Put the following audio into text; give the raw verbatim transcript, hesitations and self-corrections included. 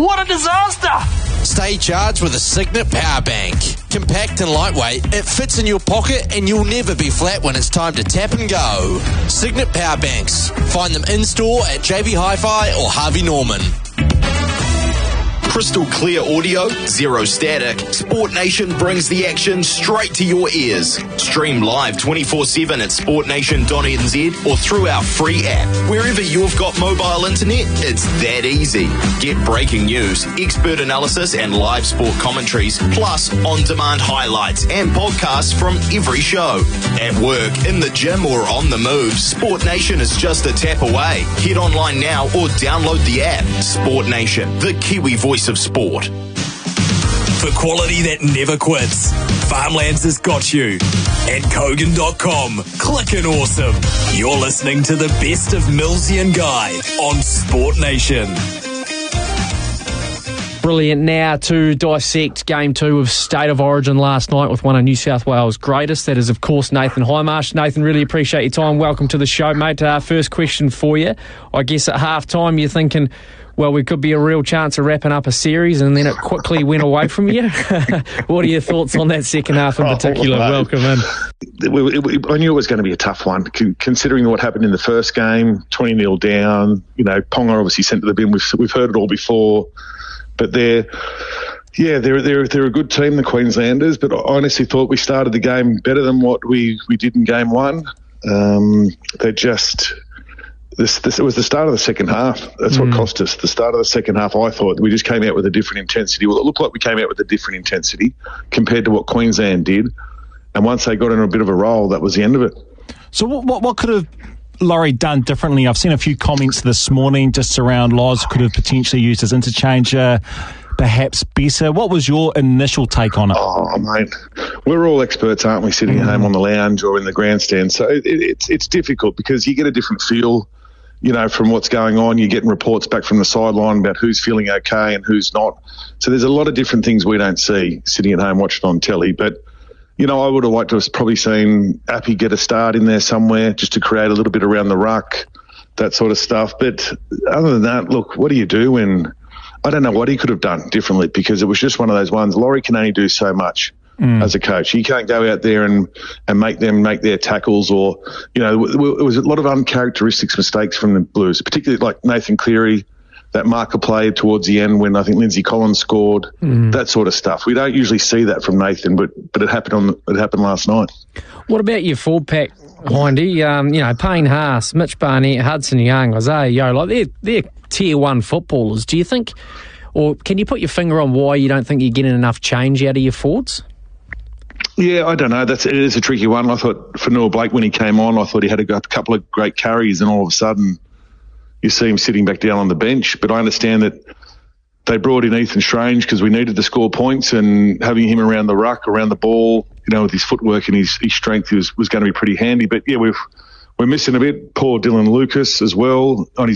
What a disaster! Stay charged with a Signet Power Bank. Compact and lightweight, it fits in your pocket and you'll never be flat when it's time to tap and go. Signet Power Banks. Find them in-store at J B Hi-Fi or Harvey Norman. Crystal clear audio, zero static. Sport Nation brings the action straight to your ears. Stream live twenty-four seven at sport nation dot n z or through our free app. Wherever you've got mobile internet, it's that easy. Get breaking news, expert analysis and live sport commentaries, plus on-demand highlights and podcasts from every show. At work, in the gym or on the move, Sport Nation is just a tap away. Head online now or download the app. Sport Nation, the Kiwi voice of sport. For quality that never quits, Farmlands has got you. At Kogan dot com, click and awesome. You're listening to the best of Millsy and Guy on Sport Nation. Brilliant. Now to dissect Game two of State of Origin last night with one of New South Wales' greatest. That is, of course, Nathan Highmarsh. Nathan, really appreciate your time. Welcome to the show, mate. Uh, first question for you. I guess at half-time you're thinking, well, we could be a real chance of wrapping up a series, and then it quickly went away from you. What are your thoughts on that second half in particular? Oh, welcome in. I knew it was going to be a tough one, considering what happened in the first game, twenty nil down. You know, Ponga obviously sent to the bin. We've, we've heard it all before. But they're, yeah, they're, they're, they're a good team, the Queenslanders, but I honestly thought we started the game better than what we, we did in game one. Um, they just... This, this it was the start of the second half. That's what mm. cost us. The start of the second half, I thought we just came out with a different intensity. Well, it looked like we came out with a different intensity compared to what Queensland did. And once they got in a bit of a roll, that was the end of it. So what what, what could have Laurie done differently? I've seen a few comments this morning just around Loz could have potentially used as interchanger, perhaps better. What was your initial take on it? Oh, mate, we're all experts, aren't we, sitting at home on the lounge or in the grandstand? So it, it, it's it's difficult because you get a different feel, you know, from what's going on. You're getting reports back from the sideline about who's feeling okay and who's not. So there's a lot of different things we don't see sitting at home watching on telly. But, you know, I would have liked to have probably seen Appy get a start in there somewhere just to create a little bit around the ruck, that sort of stuff. But other than that, look, what do you do when... I don't know what he could have done differently because it was just one of those ones. Laurie can only do so much mm. as a coach. He can't go out there and, and make them make their tackles or, you know, it was a lot of uncharacteristic mistakes from the Blues, particularly like Nathan Cleary, that marker play towards the end when I think Lindsay Collins scored, mm. that sort of stuff. We don't usually see that from Nathan, but but it happened on it happened last night. What about your forward pack, Hindy? Um, you know, Payne Haas, Mitch Barnett, Hudson Young, Isaiah Yeo, like they're they're tier one footballers. Do you think, or can you put your finger on why you don't think you're getting enough change out of your forwards? Yeah, I don't know. That's it is a tricky one. I thought for Noah Blake when he came on, I thought he had a couple of great carries, and all of a sudden you see him sitting back down on the bench. But I understand that they brought in Ethan Strange because we needed to score points, and having him around the ruck, around the ball, you know, with his footwork and his, his strength was, was going to be pretty handy. But yeah, we've, we're missing a bit. Poor Dylan Lucas as well on his